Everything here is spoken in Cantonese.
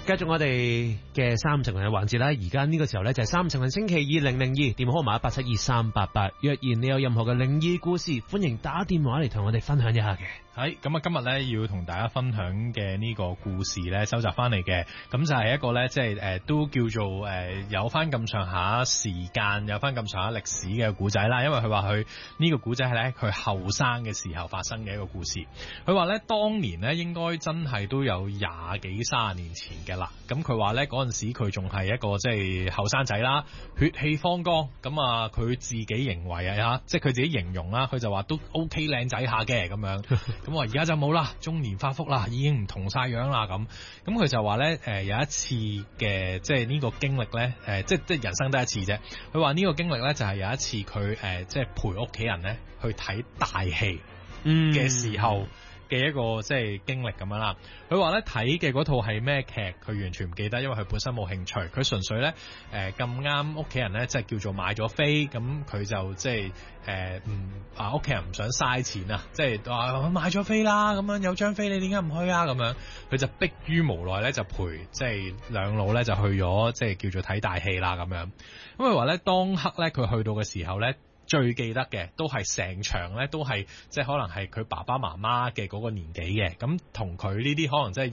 繼續我哋嘅三成人嘅環節啦，而家呢個時候呢，就係三成人星期二002電話號碼1872388，若然你有任何嘅靈異故事，歡迎打電話嚟同我哋分享一下嘅。 係咁啊！今日咧要同大家分享嘅呢個故事咧，收集翻嚟嘅，咁就係一個咧，即係都叫做有翻咁上下時間，有翻咁上下歷史嘅故仔啦。因為佢話佢呢個故仔係咧佢後生嘅時候發生嘅一個故事。佢話咧當年咧應該真係都有20幾30年前嘅啦。咁佢話咧嗰陣時佢仲係一個即係後生仔啦，血氣方剛。咁啊佢自己認為啊，即係佢自己形容啦，佢就話都 OK 靚仔下嘅咁樣。咁我而家就冇啦，中年發福啦，已經唔同晒樣啦咁。咁佢就話咧，有一次嘅即係呢個經歷咧，即係人生得一次啫。佢話呢個經歷咧就係有一次佢即係陪屋企人咧去睇大戲嘅時候嘅一個即係經歷咁樣啦。佢話咧睇嘅嗰套係咩劇，佢完全唔記得，因為佢本身冇興趣。佢純粹咧咁啱屋企人咧即係叫做買咗飛，咁佢就即係屋企人唔想嘥錢啊，即係話買咗飛啦，咁樣有張飛你點解唔去啊？咁樣佢就迫於無奈咧就陪即係兩老咧就去咗即係叫做睇大戲啦咁樣。咁佢話咧當刻咧佢去到嘅時候咧，最記得嘅都係成場咧都係即係可能係佢爸爸媽媽嘅嗰個年紀嘅，咁同佢呢啲可能即係